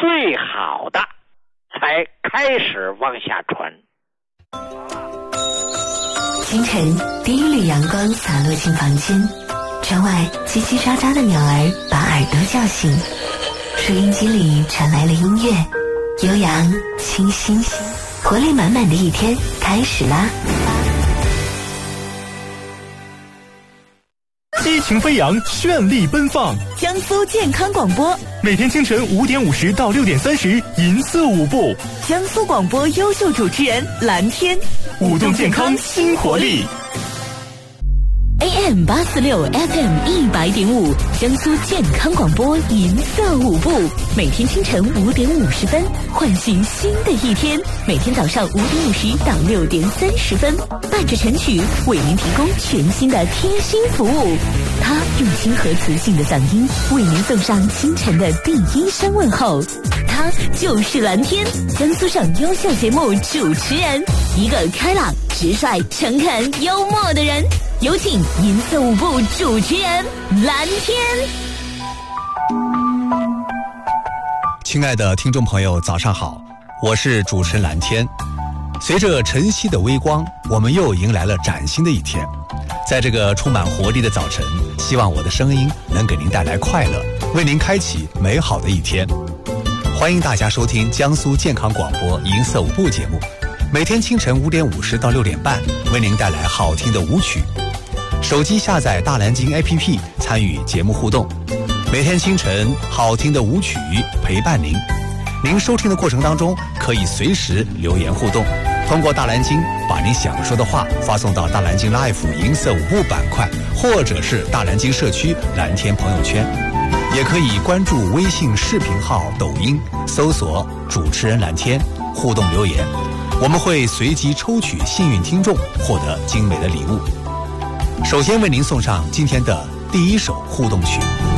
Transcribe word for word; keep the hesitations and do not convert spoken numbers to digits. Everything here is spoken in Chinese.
最好的才开始往下传。 清晨，第一缕阳光洒落进房间，窗外叽叽喳喳的鸟儿把耳朵叫醒，收音机里传来了音乐，悠扬清新，活力满满的一天开始啦！ 激情飞扬，绚丽奔放， 江苏健康广播， 每天清晨五点五十到六点三十，银色舞步。 江苏广播优秀主持人蓝天， 舞动健康新活力。 A M 八四六 F M 一百点五，江苏健康广播银色舞步，每天清晨五点五十分，唤醒新的一天。每天早上五点五十到六点三十分，伴着晨曲为您提供全新的贴心服务。他用亲和磁性的嗓音为您送上清晨的第一声问候。他就是蓝天，江苏省优秀节目主持人，一个开朗、直率、诚恳、幽默的人。有请银色舞步主持人蓝天。 亲爱的听众朋友，早上好，我是主持人蓝天。随着晨曦的微光，我们又迎来了崭新的一天。在这个充满活力的早晨，希望我的声音能给您带来快乐，为您开启美好的一天。欢迎大家收听江苏健康广播银色舞步节目，每天清晨五点五十到六点半，为您带来好听的舞曲。手机下载大蓝鲸 A P P 参与节目互动，每天清晨好听的舞曲陪伴您。您收听的过程当中可以随时留言互动，通过大蓝鲸把您想说的话发送到大蓝鲸 Life 银色舞步板块，或者是大蓝鲸社区蓝天朋友圈，也可以关注微信视频号、抖音搜索主持人蓝天互动留言，我们会随机抽取幸运听众获得精美的礼物。首先为您送上今天的第一首互动曲。